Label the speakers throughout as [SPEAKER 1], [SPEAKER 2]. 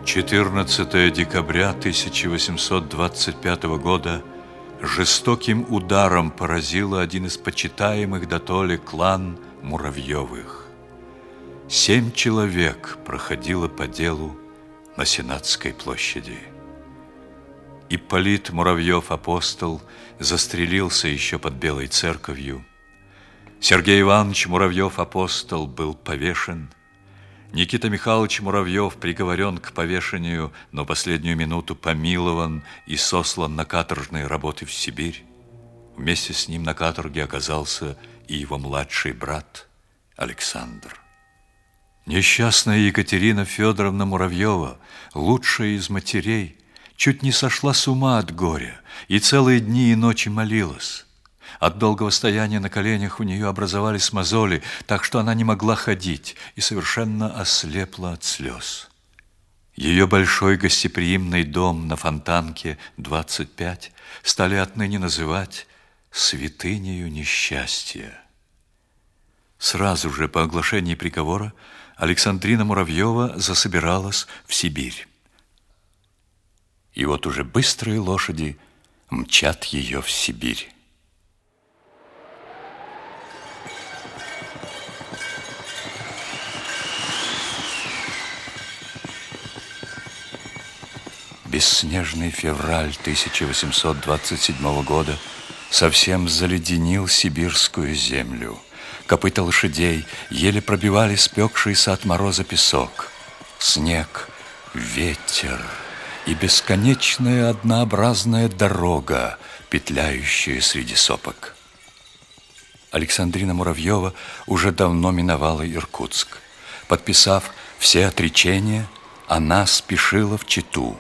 [SPEAKER 1] 14 декабря 1825 года жестоким ударом поразило один из почитаемых дотоле клан Муравьевых. 7 человек проходило по делу на Сенатской площади. Ипполит Муравьев-апостол застрелился еще под Белой церковью. Сергей Иванович Муравьев-апостол был повешен. Никита Михайлович Муравьев приговорен к повешению, но последнюю минуту помилован и сослан на каторжные работы в Сибирь. Вместе с ним на каторге оказался и его младший брат Александр. Несчастная Екатерина Федоровна Муравьева, лучшая из матерей, чуть не сошла с ума от горя и целые дни и ночи молилась. От долгого стояния на коленях у нее образовались мозоли, так что она не могла ходить и совершенно ослепла от слез. Ее большой гостеприимный дом на Фонтанке, 25, стали отныне называть святынею несчастья. Сразу же по оглашении приговора Александрина Муравьева засобиралась в Сибирь. И вот уже быстрые лошади мчат ее в Сибирь. Бесснежный февраль 1827 года совсем заледенил сибирскую землю. Копыта лошадей еле пробивали спекшийся от мороза песок. Снег, ветер и бесконечная однообразная дорога, петляющая среди сопок. Александрина Муравьева уже давно миновала Иркутск. Подписав все отречения, она спешила в Читу.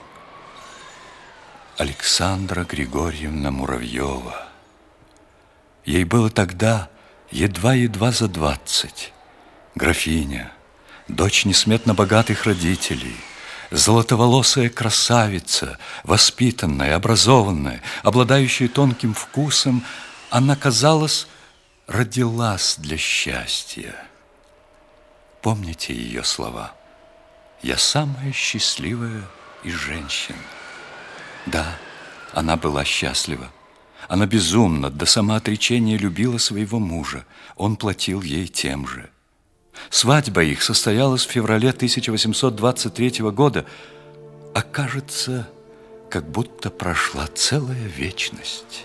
[SPEAKER 1] Александра Григорьевна Муравьева. Ей было тогда едва-едва за 20. Графиня, дочь несметно богатых родителей, золотоволосая красавица, воспитанная, образованная, обладающая тонким вкусом, она, казалось, родилась для счастья. Помните ее слова? «Я самая счастливая из женщин». Да, она была счастлива. Она безумно, до самоотречения любила своего мужа. Он платил ей тем же. Свадьба их состоялась в феврале 1823 года, а кажется, как будто прошла целая вечность.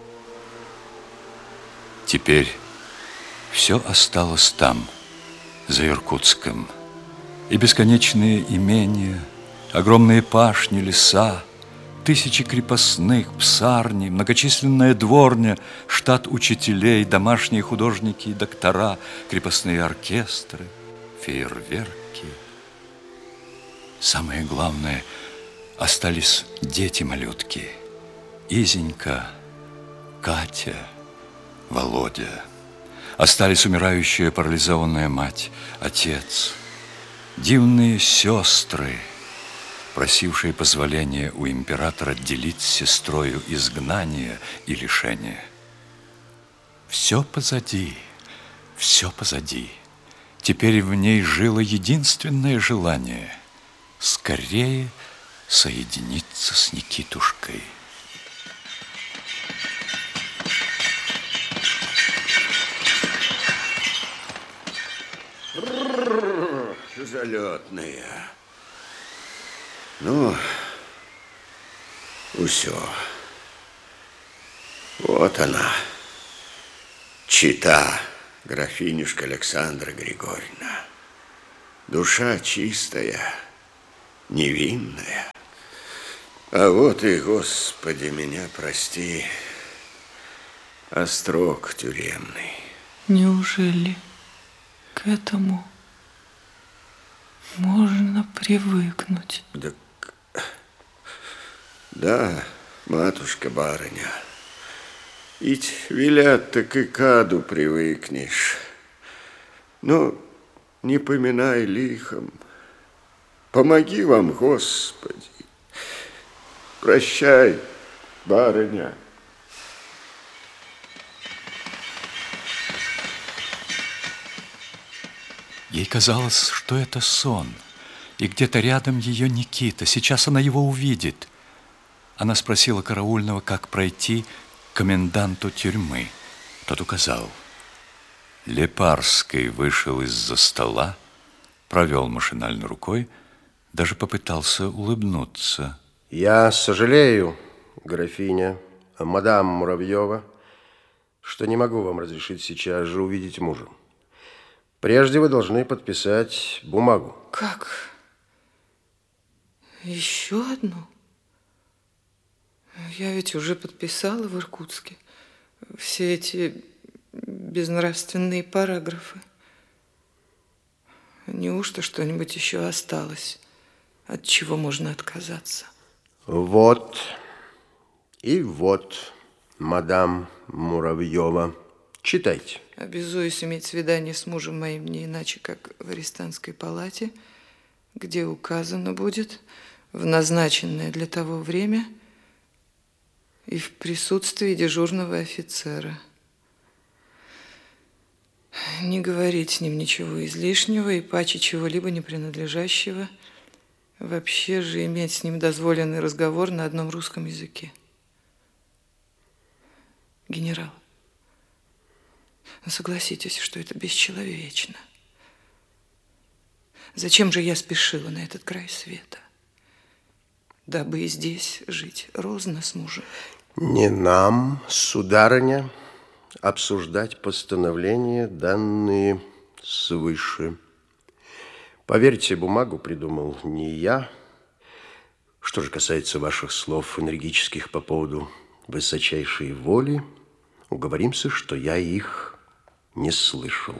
[SPEAKER 1] Теперь все осталось там, за Иркутском. И бесконечные имения, огромные пашни, леса, тысячи крепостных, псарни, многочисленная дворня, штат учителей, домашние художники и доктора, крепостные оркестры, фейерверки. Самое главное, остались дети-малютки. Изенька, Катя, Володя. Остались умирающая парализованная мать, отец, дивные сестры, просившие позволения у императора делить с сестрою изгнание и лишение. Все позади, все позади. Теперь в ней жило единственное желание – скорее соединиться с Никитушкой.
[SPEAKER 2] Залетные. Ну, усё. Вот она, Чита, графинюшка Александра Григорьевна. Душа чистая, невинная. А вот и, Господи, меня прости, острог тюремный.
[SPEAKER 3] Неужели к этому можно привыкнуть?
[SPEAKER 2] Да, матушка-барыня. Ить велят, так и к аду привыкнешь. Но не поминай лихом. Помоги вам, Господи. Прощай, барыня.
[SPEAKER 1] Ей казалось, что это сон. и где-то рядом ее Никита. Сейчас она его увидит. Она спросила караульного, как пройти к коменданту тюрьмы. Тот указал. Лепарский вышел из-за стола, провел машинально рукой, даже попытался улыбнуться.
[SPEAKER 4] Я сожалею, графиня, мадам Муравьева, что не могу вам разрешить сейчас же увидеть мужа. Прежде вы должны подписать бумагу.
[SPEAKER 3] Как? Еще одну? Я ведь уже подписала в Иркутске все эти безнравственные параграфы. Неужто что-нибудь еще осталось, от чего можно отказаться?
[SPEAKER 4] Вот и вот, мадам Муравьева. Читайте.
[SPEAKER 3] Обязуюсь иметь свидание с мужем моим не иначе, как в арестантской палате, где указано будет в назначенное для того время и в присутствии дежурного офицера. Не говорить с ним ничего излишнего и паче чего-либо не принадлежащего. Вообще же иметь с ним дозволенный разговор на одном русском языке. Генерал, согласитесь, что это бесчеловечно. Зачем же я спешила на этот край света? Дабы и здесь жить розно с мужем.
[SPEAKER 4] Не нам, сударыня, обсуждать постановления, данные свыше. Поверьте, бумагу придумал не я. Что же касается ваших слов энергических по поводу высочайшей воли, уговоримся, что я их не слышал.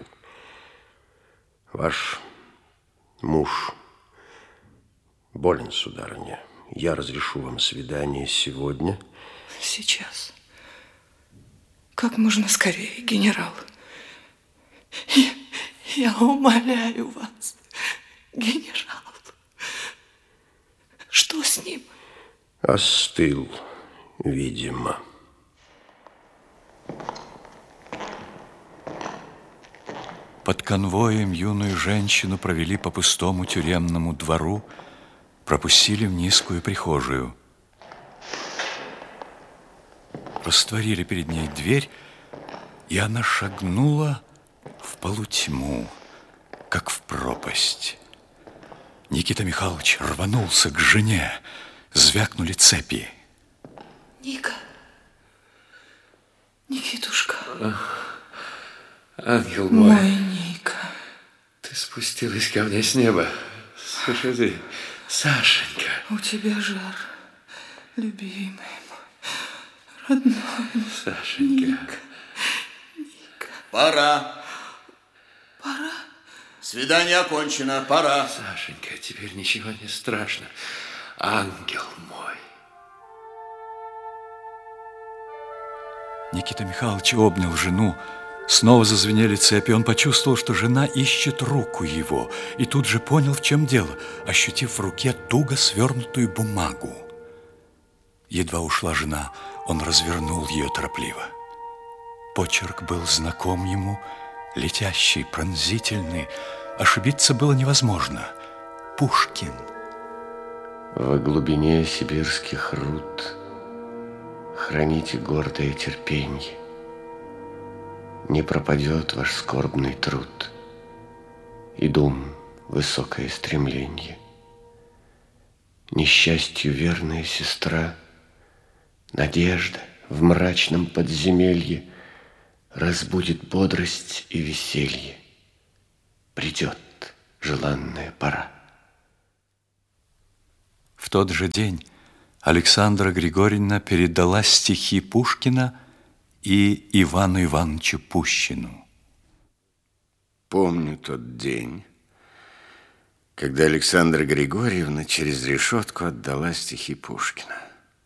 [SPEAKER 4] Ваш муж болен, сударыня. Я разрешу вам свидание сегодня.
[SPEAKER 3] Сейчас. Как можно скорее, генерал. Я умоляю вас, генерал. Что с ним?
[SPEAKER 4] Остыл, видимо.
[SPEAKER 1] Под конвоем юную женщину провели по пустому тюремному двору, пропустили в низкую прихожую. Растворили перед ней дверь, и она шагнула в полутьму, как в пропасть. Никита Михайлович рванулся к жене, звякнули цепи.
[SPEAKER 3] Ника, Никитушка.
[SPEAKER 5] Ангел мой.
[SPEAKER 3] Мой Ника.
[SPEAKER 5] Ты спустилась ко мне с неба. Слушай ты, Сашенька.
[SPEAKER 3] У тебя жар, любимый мой, родной.
[SPEAKER 5] Сашенька.
[SPEAKER 3] Ника.
[SPEAKER 2] Пора.
[SPEAKER 3] Пора?
[SPEAKER 2] Свидание окончено, пора.
[SPEAKER 5] Сашенька, теперь ничего не страшно. Ангел мой.
[SPEAKER 1] Никита Михайлович обнял жену. Снова зазвенели цепи. Он почувствовал, что жена ищет руку его, и тут же понял, в чем дело, ощутив в руке туго свернутую бумагу. Едва ушла жена, он развернул ее торопливо. Почерк был знаком ему, летящий, пронзительный. Ошибиться было невозможно. Пушкин.
[SPEAKER 4] Во глубине сибирских руд храните гордое терпенье. Не пропадет ваш скорбный труд и дум высокое стремление. Несчастью верная сестра, надежда в мрачном подземелье разбудит бодрость и веселье. Придет желанная пора.
[SPEAKER 1] В тот же день Александра Григорьевна передала стихи Пушкина и Ивану Ивановичу Пущину.
[SPEAKER 2] Помню тот день, когда Александра Григорьевна через решетку отдала стихи Пушкина.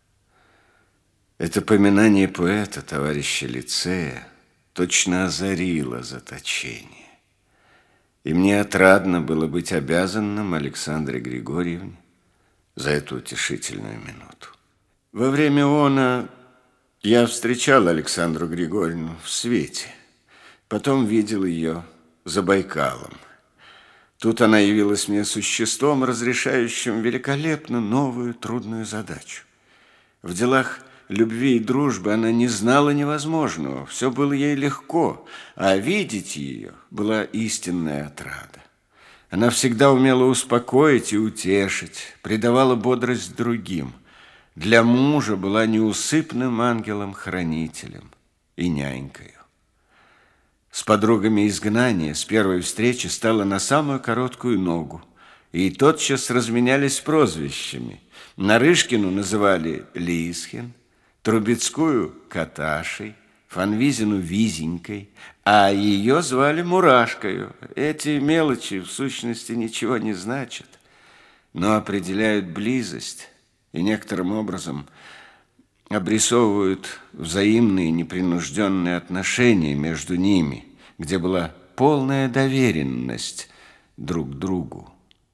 [SPEAKER 2] Это поминание поэта, товарища Лицея, точно озарило заточение. И мне отрадно было быть обязанным Александре Григорьевне за эту утешительную минуту. Во время она я встречал Александру Григорьевну в свете, потом видел ее за Байкалом. Тут она явилась мне существом, разрешающим великолепно новую трудную задачу. В делах любви и дружбы она не знала невозможного, все было ей легко, а видеть ее была истинная отрада. Она всегда умела успокоить и утешить, придавала бодрость другим. Для мужа была неусыпным ангелом-хранителем и нянькою. С подругами изгнания с первой встречи стала на самую короткую ногу, и тотчас разменялись прозвищами. Нарышкину называли Лисхин, Трубецкую – Каташей, Фанвизину – Визенькой, а ее звали Мурашкою. Эти мелочи в сущности ничего не значат, но определяют близость и некоторым образом обрисовывают взаимные непринужденные отношения между ними, где была полная доверенность друг к другу.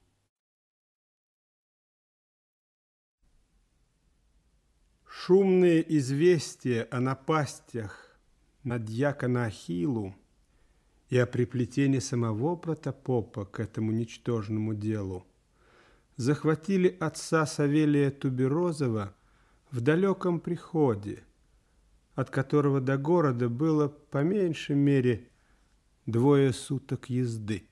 [SPEAKER 6] Шумные известия о напастях на дьякона Ахиллу и о приплетении самого протопопа к этому ничтожному делу захватили отца Савелия Туберозова в далеком приходе, от которого до города было по меньшей мере 2 суток езды.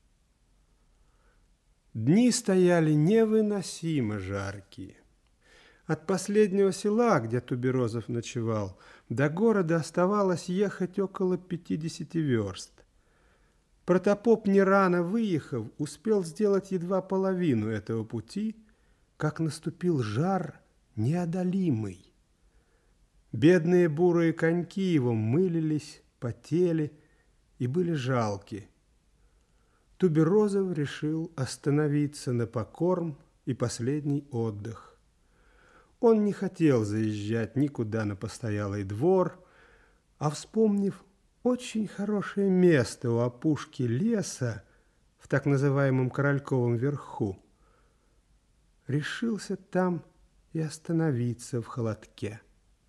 [SPEAKER 6] Дни стояли невыносимо жаркие. От последнего села, где Туберозов ночевал, до города оставалось ехать около 50 верст. Протопоп, не рано выехав, успел сделать едва половину этого пути, как наступил жар неодолимый. Бедные бурые коньки его мылились, потели и были жалки. Туберозов решил остановиться на покорм и последний отдых. Он не хотел заезжать никуда на постоялый двор, а, вспомнив очень хорошее место у опушки леса в так называемом Корольковом верху, решился там и остановиться в холодке.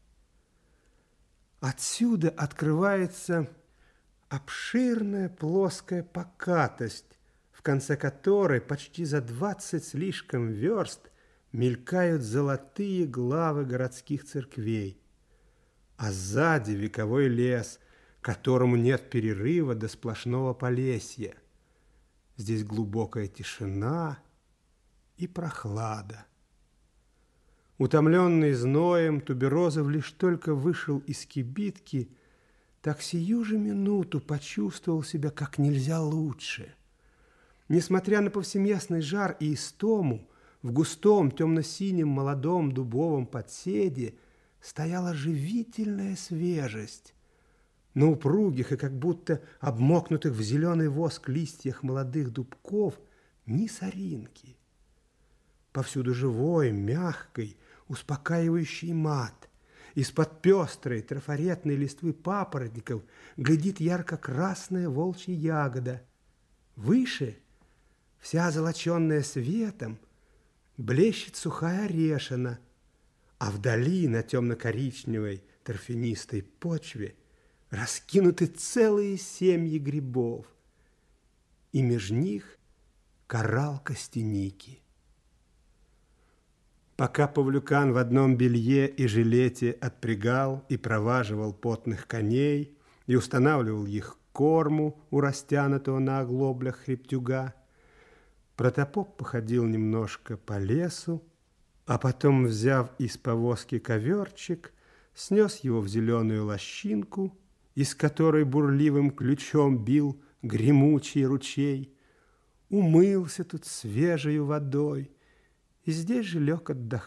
[SPEAKER 6] Отсюда открывается обширная плоская покатость, в конце которой почти за 20 слишком верст мелькают золотые главы городских церквей, а сзади вековой лес, которому нет перерыва до сплошного Полесья. Здесь глубокая тишина и прохлада. Утомленный зноем, Туберозов лишь только вышел из кибитки, так сию же минуту почувствовал себя как нельзя лучше. Несмотря на повсеместный жар и истому, в густом темно-синем молодом дубовом подседе стояла живительная свежесть. На упругих и как будто обмокнутых в зеленый воск листьях молодых дубков ни соринки. Повсюду живой, мягкий, успокаивающий мат. Из-под пестрой трафаретной листвы папоротников глядит ярко-красная волчья ягода. Выше, вся золоченная светом, блещет сухая орешина, а вдали на темно-коричневой торфянистой почве раскинуты целые семьи грибов, и меж них коралл костяники. Пока Павлюкан в одном белье и жилете отпрягал и проваживал потных коней и устанавливал их к корму у растянутого на оглоблях хребтюга, протопоп походил немножко по лесу, а потом, взяв из повозки коверчик, снес его в зеленую лощинку, из которой бурливым ключом бил гремучий ручей, умылся тут свежей водой и здесь же лег отдохнуть.